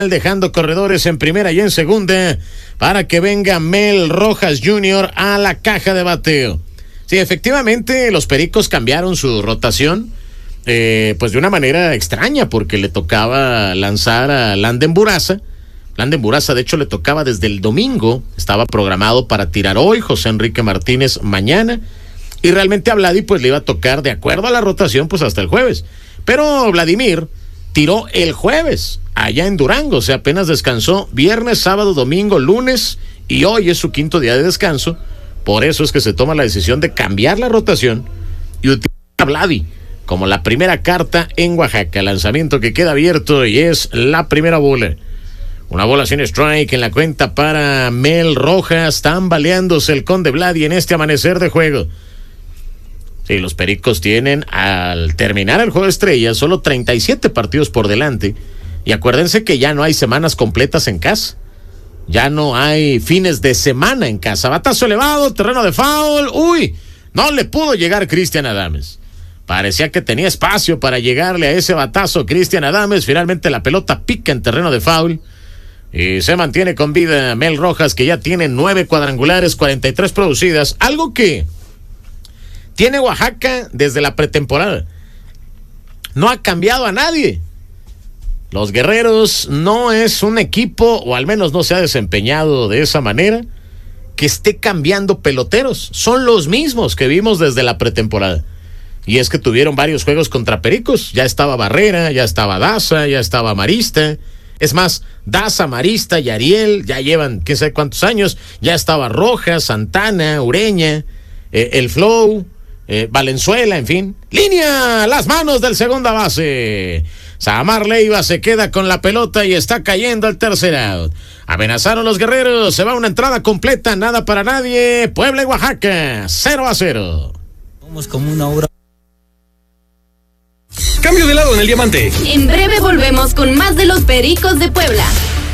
dejando corredores en primera y en segunda para que venga Mel Rojas Jr. a la caja de bateo. Sí, efectivamente, los Pericos cambiaron su rotación, pues de una manera extraña, porque le tocaba lanzar a Landen Buraza. Landen Buraza, de hecho, le tocaba desde el domingo, estaba programado para tirar hoy, José Enrique Martínez mañana, y realmente a Vladi pues le iba a tocar, de acuerdo a la rotación, pues hasta el jueves. Pero Vladimir tiró el jueves allá en Durango, o sea, apenas descansó viernes, sábado, domingo, lunes, y hoy es su quinto día de descanso. Por eso es que se toma la decisión de cambiar la rotación y utilizar a Vladi como la primera carta en Oaxaca. Lanzamiento que queda abierto y es la primera bola. Una bola sin strike en la cuenta para Mel Rojas, tambaleándose el Conde Vladi en este amanecer de juego. Sí, los Pericos tienen, al terminar el juego de estrellas, solo 37 partidos por delante. Y acuérdense que ya no hay semanas completas en casa. Ya no hay fines de semana en casa. Batazo elevado, terreno de foul. ¡Uy! No le pudo llegar Cristian Adames. Parecía que tenía espacio para llegarle a ese batazo Cristian Adames. Finalmente la pelota pica en terreno de foul. Y se mantiene con vida Mel Rojas, que ya tiene 9 cuadrangulares, 43 producidas. Algo que tiene Oaxaca desde la pretemporada. No ha cambiado a nadie. Los Guerreros no es un equipo, o al menos no se ha desempeñado de esa manera, que esté cambiando peloteros. Son los mismos que vimos desde la pretemporada. Y es que tuvieron varios juegos contra Pericos. Ya estaba Barrera, ya estaba Daza, ya estaba Marista. Es más, Daza, Marista y Ariel ya llevan quién sabe cuántos años. Ya estaba Rojas, Santana, Ureña, el Flow, Valenzuela, en fin. ¡Línea! Las manos del segunda base. Samar Leiva se queda con la pelota y está cayendo al tercer out. Amenazaron los Guerreros, se va una entrada completa, nada para nadie. Puebla y Oaxaca, 0-0. Somos como una obra. Cambio de lado en el diamante. En breve volvemos con más de los Pericos de Puebla.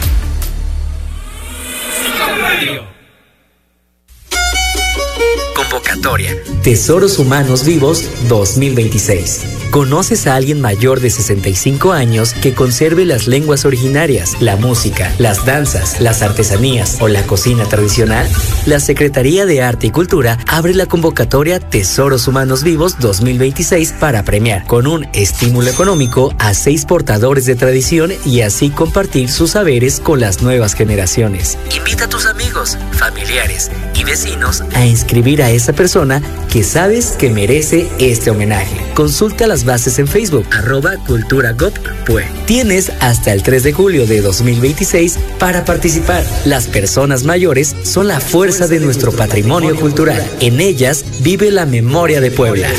Convocatoria. Tesoros Humanos Vivos 2026. ¿Conoces a alguien mayor de 65 años que conserve las lenguas originarias, la música, las danzas, las artesanías o la cocina tradicional? La Secretaría de Arte y Cultura abre la convocatoria Tesoros Humanos Vivos 2026 para premiar con un estímulo económico a 6 portadores de tradición y así compartir sus saberes con las nuevas generaciones. Invita a tus amigos, familiares y vecinos a inscribir a esa persona que sabes que merece este homenaje. Consulta las bases en Facebook, @culturagop.pue. Tienes hasta el 3 de julio de 2026 para participar. Las personas mayores son la fuerza de nuestro patrimonio cultural. En ellas vive la memoria de Puebla.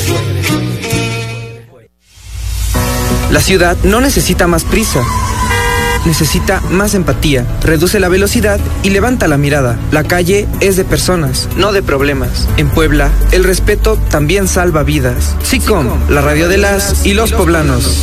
La ciudad no necesita más prisa. Necesita más empatía, reduce la velocidad y levanta la mirada. La calle es de personas, no de problemas. En Puebla, el respeto también salva vidas. SICOM, la radio de las y los poblanos.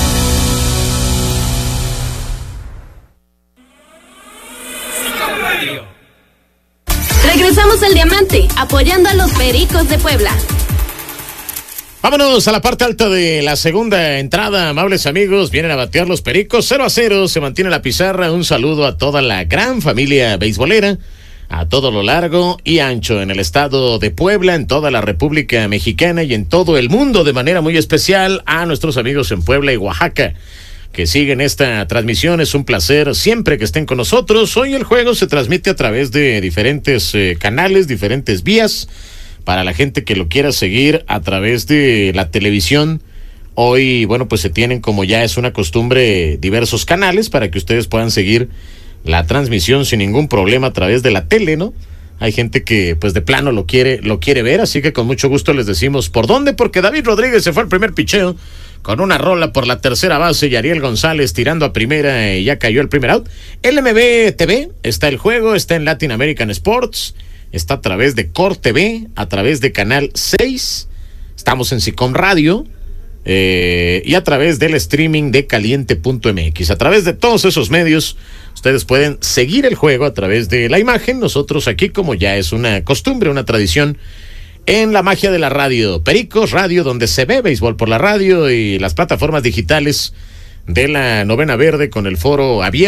Regresamos al diamante, apoyando a los Pericos de Puebla. Vámonos a la parte alta de la segunda entrada, amables amigos, vienen a batear los Pericos, 0-0, se mantiene la pizarra. Un saludo a toda la gran familia beisbolera, a todo lo largo y ancho en el estado de Puebla, en toda la República Mexicana y en todo el mundo, de manera muy especial a nuestros amigos en Puebla y Oaxaca, que siguen esta transmisión. Es un placer siempre que estén con nosotros. Hoy el juego se transmite a través de diferentes canales, diferentes vías. Para la gente que lo quiera seguir a través de la televisión, hoy, bueno, pues se tienen, como ya es una costumbre, diversos canales para que ustedes puedan seguir la transmisión sin ningún problema a través de la tele, ¿no? Hay gente que, pues, de plano lo quiere ver, así que con mucho gusto les decimos por dónde, porque David Rodríguez se fue al primer picheo con una rola por la tercera base y Ariel González tirando a primera y ya cayó el primer out. LMB TV, está el juego, está en Latin American Sports, está a través de Cor TV, a través de Canal 6, estamos en SICOM Radio, y a través del streaming de caliente.mx. A través de todos esos medios, ustedes pueden seguir el juego a través de la imagen. Nosotros aquí, como ya es una costumbre, una tradición, en la magia de la radio, Pericos Radio, donde se ve béisbol por la radio, y las plataformas digitales de la Novena Verde con el foro abierto.